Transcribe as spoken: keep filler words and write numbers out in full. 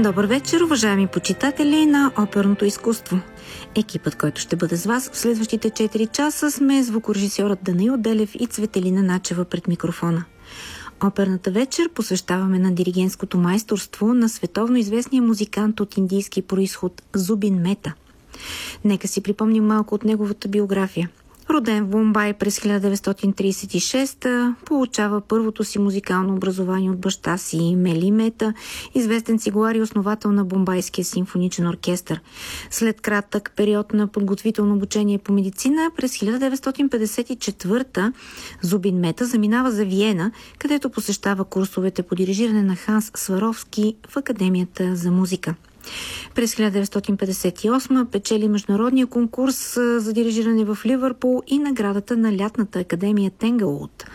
Добър вечер, уважаеми почитатели на оперното изкуство. Екипът, който ще бъде с вас в следващите четири часа, сме звукорежисьорът Данаил Делев и Цветелина Начева пред микрофона. Оперната вечер посвещаваме на диригентското майсторство на световно известния музикант от индийски произход Зубин Мета. Нека си припомним малко от неговата биография. Роден в Бомбай през хиляда деветстотин тридесет и шеста, получава първото си музикално образование от баща си Мели Мета, известен цигулар и основател на Бомбайския симфоничен оркестър. След кратък период на подготвително обучение по медицина, през хиляда деветстотин петдесет и четвърта Зубин Мета заминава за Виена, където посещава курсовете по дирижиране на Ханс Сваровски в Академията за музика. През хиляда деветстотин петдесет и осма печели международния конкурс за дирижиране в Ливърпул и наградата на лятната академия Тенгълуд.